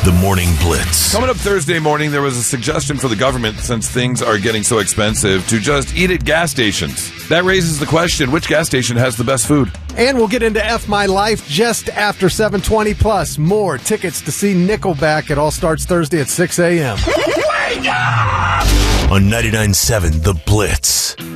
The Morning Blitz. Coming up Thursday morning, there was a suggestion for the government, since things are getting so expensive, to just eat at gas stations. That raises the question, which gas station has the best food? And we'll get into F My Life just after 7:20, plus more tickets to see Nickelback. It all starts Thursday at 6 a.m. On 99.7 The Blitz.